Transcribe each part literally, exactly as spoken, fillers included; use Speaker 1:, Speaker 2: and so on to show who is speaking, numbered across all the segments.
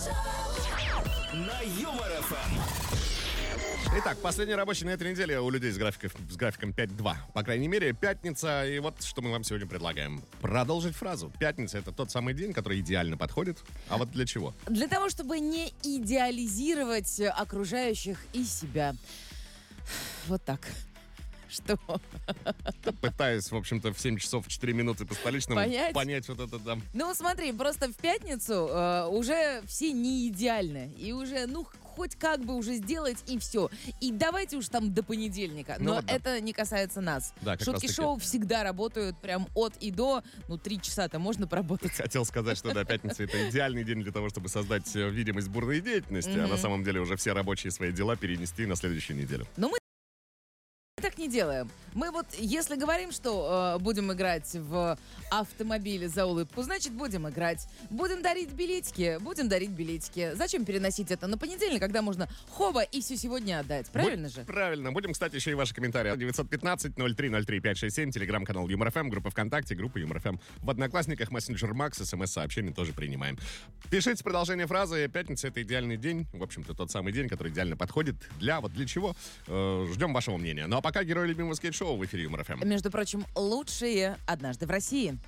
Speaker 1: На Юмор эф эм.
Speaker 2: Итак, последний рабочий на этой неделе у людей с, графиков, с графиком пять два. По крайней мере, пятница. И вот что мы вам сегодня предлагаем. Продолжить фразу. Пятница — это тот самый день, который идеально подходит. А вот для чего?
Speaker 3: Для того, чтобы не идеализировать окружающих и себя. Вот так. Что?
Speaker 2: Пытаюсь, в общем-то, в семь часов четыре минуты по столичному
Speaker 3: понять,
Speaker 2: понять вот это там.
Speaker 3: Ну, смотри, просто в пятницу э, уже все не идеальны. И уже, ну, хоть как бы уже сделать, и все. И давайте уж там до понедельника.
Speaker 2: Ну,
Speaker 3: Но
Speaker 2: вот да.
Speaker 3: это не касается нас.
Speaker 2: Да, как
Speaker 3: Шутки
Speaker 2: раз-таки.
Speaker 3: шоу всегда работают прям от и до. Ну, три часа-то можно поработать.
Speaker 2: Хотел сказать, что да, пятница — это идеальный день для того, чтобы создать э, видимость бурной деятельности,
Speaker 3: Mm-hmm.
Speaker 2: а на самом деле уже все рабочие свои дела перенести на следующую неделю.
Speaker 3: Но мы так не делаем. Мы вот, если говорим, что э, будем играть в автомобиле за улыбку, значит, будем играть. Будем дарить билетики, будем дарить билетики. Зачем переносить это на понедельник, когда можно хоба и все сегодня отдать? Правильно
Speaker 2: Будь-
Speaker 3: же?
Speaker 2: Правильно. Будем, кстати, еще и ваши комментарии. девятьсот пятнадцать ноль три ноль три пять шесть семь, телеграм-канал Юмор эф эм, группа ВКонтакте, группа Юмор эф эм в Одноклассниках, мессенджер Макс, смс-сообщения тоже принимаем. Пишите продолжение фразы. Пятница — это идеальный день. В общем-то, тот самый день, который идеально подходит для вот для чего. Э, ждем вашего мнения. Ну а пока герой любимого скейт-шоу в эфире Юмор эф эм.
Speaker 3: Между прочим, лучшие однажды в России.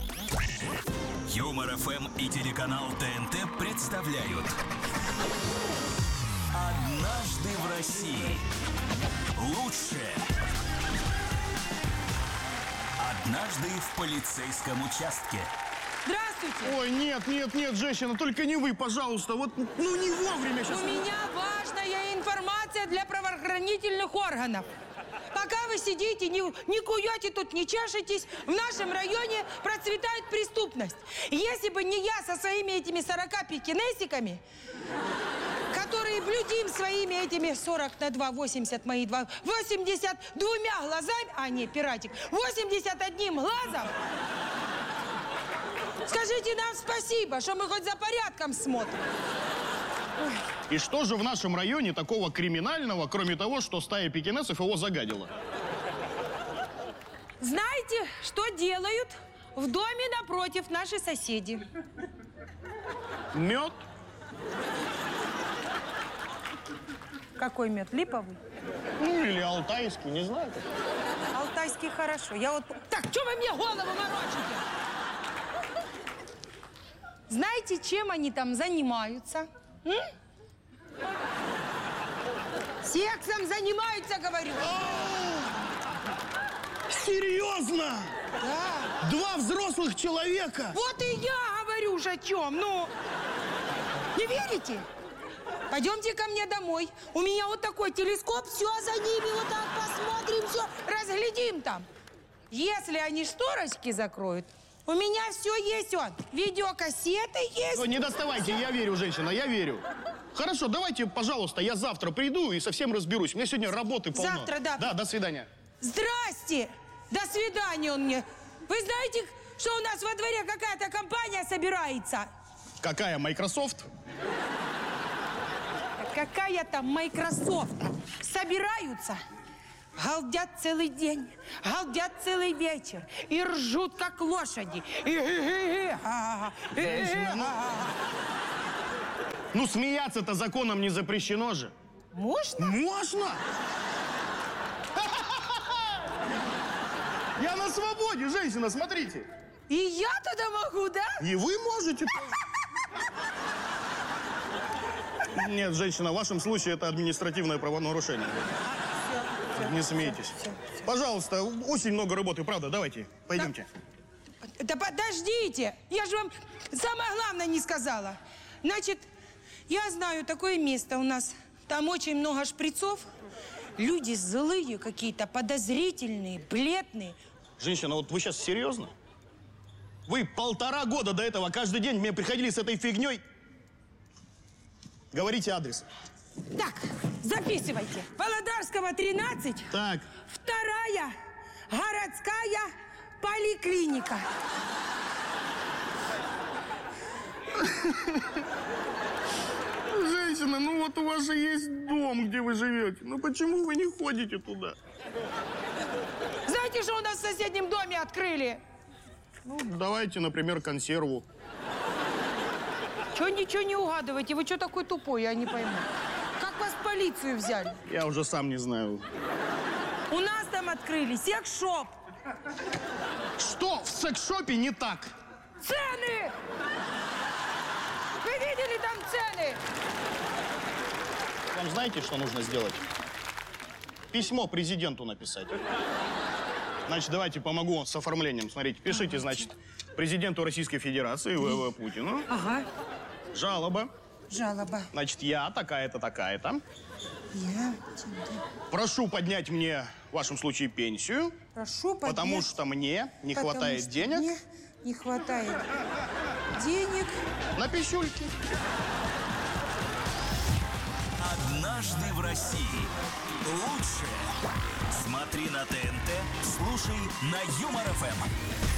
Speaker 1: Юмор эф эм и телеканал ТНТ представляют «Однажды в России». Лучшее. «Однажды в полицейском участке».
Speaker 4: Здравствуйте!
Speaker 5: Ой, нет, нет, нет, женщина, только не вы, пожалуйста. Вот, ну, не вовремя сейчас.
Speaker 4: У меня важная информация для правоохранительных органов. Пока вы сидите, не, не куете тут, не чешетесь, в нашем районе процветает преступность. Если бы не я со своими этими сорока пекинесиками, которые блюдим своими этими сорок на два, восемьдесят мои два, восемьдесят двумя глазами, а не пиратик, восемьдесят одним глазом, скажите нам спасибо, что мы хоть за порядком смотрим.
Speaker 5: И что же в нашем районе такого криминального, кроме того, что стая пекинесов его загадила?
Speaker 4: Знаете, что делают в доме напротив наши соседи?
Speaker 5: Мед?
Speaker 4: Какой мед? Липовый?
Speaker 5: Ну, или алтайский, не знаю.
Speaker 4: Алтайский хорошо. Я вот... Так, что вы мне голову морочите? Знаете, чем они там занимаются? М? Сексом занимаются, говорю.
Speaker 5: Серьезно?
Speaker 4: Да.
Speaker 5: Два взрослых человека?
Speaker 4: Вот и я говорю уж о чем. Ну, не верите? Пойдемте ко мне домой. У меня вот такой телескоп. Все за ними вот так посмотрим, все разглядим там. Если они шторочки закроют, у меня все есть, он. Видеокассеты есть.
Speaker 5: Ну, не доставайте, я верю, женщина, я верю. Хорошо, давайте, пожалуйста, я завтра приду и совсем разберусь. У меня сегодня работы полно.
Speaker 4: Завтра, да.
Speaker 5: Да, до свидания.
Speaker 4: Здрасте! До свидания он мне. Вы знаете, что у нас во дворе какая-то компания собирается?
Speaker 5: Какая, Microsoft?
Speaker 4: Какая там Microsoft? Собираются, галдят целый день, галдят целый вечер и ржут, как лошади.
Speaker 5: Ну, смеяться-то законом не запрещено же.
Speaker 4: Можно?
Speaker 5: Можно? Я на свободе, женщина, смотрите.
Speaker 4: И я тогда могу, да?
Speaker 5: И вы можете. Нет, женщина, в вашем случае это административное правонарушение. Не смейтесь. Пожалуйста, очень много работы, правда, давайте, пойдемте.
Speaker 4: Да подождите, я же вам самое главное не сказала. Значит, я знаю такое место у нас. Там очень много шприцов. Люди злые какие-то, подозрительные, бледные.
Speaker 5: Женщина, вот вы сейчас серьезно? Вы полтора года до этого каждый день мне приходили с этой фигней? Говорите адрес.
Speaker 4: Так, записывайте. Володарского, тринадцать.
Speaker 5: Так.
Speaker 4: Вторая городская поликлиника.
Speaker 5: Женщина, ну вот у вас же есть дом, где вы живете. Ну почему вы не ходите туда?
Speaker 4: Знаете, что у нас в соседнем доме открыли?
Speaker 5: Ну, давайте, например, консерву.
Speaker 4: Чего ничего не угадываете? Вы что такой тупой, я не пойму. Как вас в полицию взяли?
Speaker 5: Я уже сам не знаю.
Speaker 4: У нас там открыли секс-шоп.
Speaker 5: Что в секс-шопе не так?
Speaker 4: Цены! Вы видели там цены?
Speaker 5: Вам знаете, что нужно сделать? Письмо президенту написать. Значит, давайте помогу с оформлением. Смотрите, пишите, значит, президенту Российской Федерации В В Путину.
Speaker 4: Ага.
Speaker 5: Жалоба.
Speaker 4: Жалоба.
Speaker 5: Значит, я такая-то, такая-то.
Speaker 4: Я
Speaker 5: Прошу поднять мне, в вашем случае, пенсию.
Speaker 4: прошу поднять,
Speaker 5: Потому что мне не
Speaker 4: потому
Speaker 5: хватает
Speaker 4: что
Speaker 5: денег
Speaker 4: мне не хватает денег.
Speaker 5: на писюльки.
Speaker 1: Однажды в России. Лучшее. Смотри на ТНТ, слушай на Юмор ФМ.